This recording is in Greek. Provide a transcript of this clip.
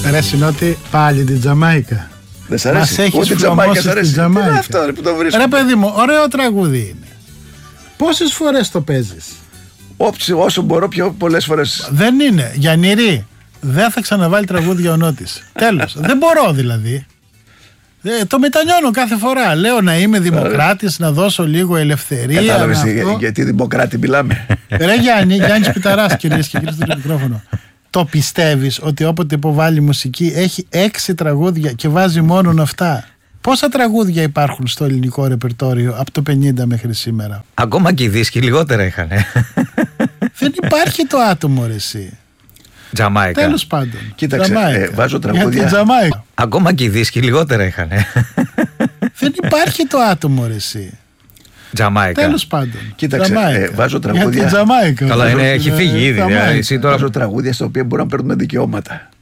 Ρε Συνότη, πάλι την Τζαμάικα. Δεν σ' αρέσει? Μας έχεις φλωμώσει την Τζαμάικα. Τι είναι αυτό ρε, που το βρίσκω? Ρε παιδί μου, ωραίο τραγούδι είναι. Πόσες φορές το παίζεις? Όσο μπορώ, πιο πολλές φορές. Δεν είναι. Γιαννήρη, δεν θα ξαναβάλει τραγούδια ο Νότης. Τέλος. Δεν μπορώ δηλαδή. Το μετανιώνω κάθε φορά. Λέω να είμαι δημοκράτης, να δώσω λίγο ελευθερία. Κατάλαβες γιατί δημοκράτη μιλάμε? Ρε Γιάννης Πιταράς, κυρίες και κύριοι, στο μικρόφωνο. Το πιστεύεις ότι όποτε υποβάλλει μουσική έχει 6 τραγούδια και βάζει μόνο αυτά? Πόσα τραγούδια υπάρχουν στο ελληνικό ρεπερτόριο από το 50 μέχρι σήμερα? Ακόμα και οι δίσκοι λιγότερα είχαν. Δεν υπάρχει το άτομο ρε εσύ. Τζαμάικα. Τέλος πάντων. Κοίταξε, βάζω τραγούδια. Για την Τζαμάικα. Ακόμα και οι δίσκοι λιγότερα είχαν. Δεν υπάρχει το άτομο ρε εσύ. Τζαμάικα. Τέλος πάντων. Κοίταξε, βάζω τραγούδια. Για την Τζαμάικα. Καλά, έχει φύγει ήδη. Βάζω τραγούδια στα οποία μπορούν να παίρνουν δικαιώματα.